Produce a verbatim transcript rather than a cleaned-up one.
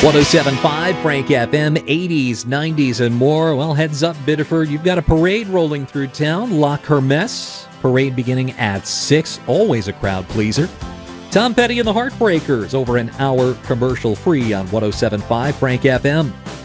one oh seven point five Frank F M, eighties, nineties, and more. Well, heads up, Biddeford. You've got a parade rolling through town. La Kermesse. Parade beginning at six. Always a crowd pleaser. Tom Petty and the Heartbreakers over an hour commercial free on one oh seven point five Frank F M.